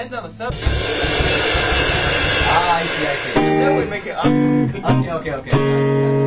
land on a sub. Ah, I see. Then we make it up. Okay. Gotcha.